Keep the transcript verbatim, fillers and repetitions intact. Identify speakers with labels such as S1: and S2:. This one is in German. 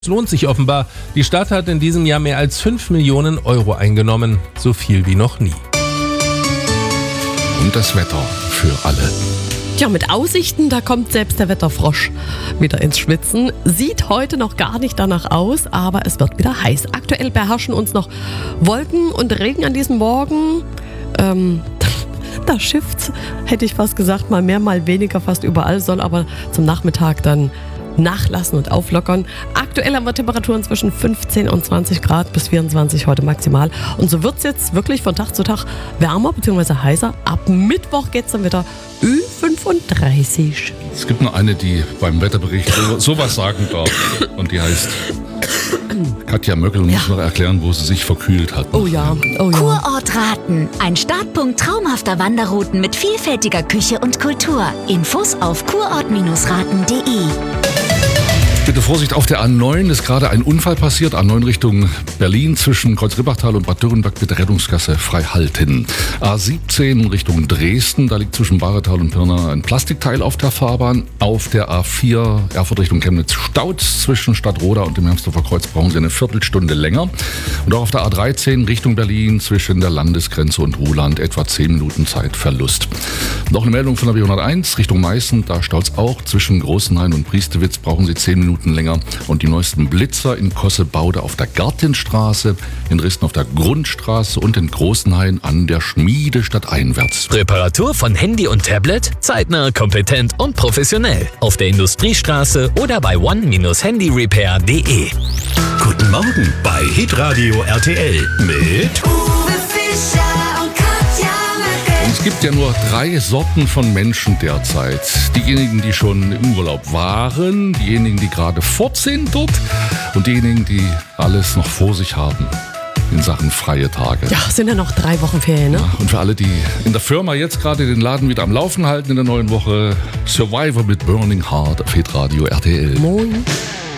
S1: Es lohnt sich offenbar. Die Stadt hat in diesem Jahr mehr als fünf Millionen Euro eingenommen. So viel wie noch nie.
S2: Und das Wetter für alle.
S3: Ja, mit Aussichten, da kommt selbst der Wetterfrosch wieder ins Schwitzen. Sieht heute noch gar nicht danach aus, aber es wird wieder heiß. Aktuell beherrschen uns noch Wolken und Regen an diesem Morgen. Ähm, da schifft's, hätte ich fast gesagt, mal mehr, mal weniger, fast überall, soll aber zum Nachmittag dann nachlassen und auflockern. Aktuell haben wir Temperaturen zwischen fünfzehn und zwanzig Grad bis vierundzwanzig heute maximal. Und so wird es jetzt wirklich von Tag zu Tag wärmer bzw. heißer. Ab Mittwoch geht es dann wieder Ü fünfunddreißig.
S2: Es gibt nur eine, die beim Wetterbericht so, sowas sagen darf. Und die heißt Katja Möckel und
S3: Ja.
S2: muss noch erklären, wo sie sich verkühlt hat.
S3: Oh ja, oh ja.
S4: Kurort Raten. Ein Startpunkt traumhafter Wanderrouten mit vielfältiger Küche und Kultur. Infos auf kurort raten punkt de.
S2: Bitte Vorsicht, auf der A neun ist gerade ein Unfall passiert. A neun Richtung Berlin zwischen Kreuz-Ribbachtal und Bad Dürrenberg, bitte Rettungsgasse frei halten. A siebzehn Richtung Dresden, da liegt zwischen Bahretal und Pirna ein Plastikteil auf der Fahrbahn. Auf der A vier Erfurt Richtung Chemnitz staut zwischen Stadtroda und dem Hermsdorfer Kreuz, brauchen Sie eine Viertelstunde länger. Und auch auf der A dreizehn Richtung Berlin zwischen der Landesgrenze und Ruhland etwa zehn Minuten Zeitverlust. Noch eine Meldung von der B hunderteins Richtung Meißen, da staut's auch zwischen Großenhain und Priestewitz, brauchen Sie zehn Minuten länger. Und die neuesten Blitzer in Kossebaude auf der Gartenstraße, in Dresden auf der Grundstraße und in Großenhain an der Schmiede stadteinwärts.
S5: Reparatur von Handy und Tablet? Zeitnah, kompetent und professionell. Auf der Industriestraße oder bei one dash handy repair punkt de.
S6: Guten Morgen bei Hitradio R T L mit
S4: Uwe Fischer und Katja Möckel.
S2: Und es gibt ja nur drei Sorten von Menschen derzeit. Diejenigen, die schon im Urlaub waren, diejenigen, die gerade fort sind dort und diejenigen, die alles noch vor sich haben in Sachen freie Tage.
S3: Ja, sind ja noch drei Wochen Ferien, ne?
S2: Und für alle, die in der Firma jetzt gerade den Laden wieder am Laufen halten in der neuen Woche, Survivor mit Burning Heart auf Hitradio R T L.
S3: Moin.